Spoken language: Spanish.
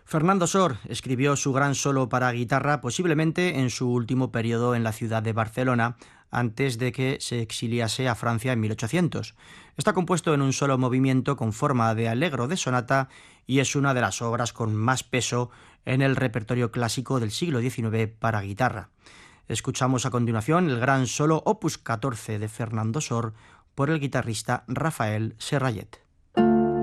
Fernando Sor escribió su gran solo para guitarra posiblemente en su último periodo en la ciudad de Barcelona, antes de que se exiliase a Francia en 1800. Está compuesto en un solo movimiento con forma de allegro de sonata y es una de las obras con más peso en el repertorio clásico del siglo XIX para guitarra. Escuchamos a continuación el gran solo opus 14 de Fernando Sor por el guitarrista Rafael Serrallet.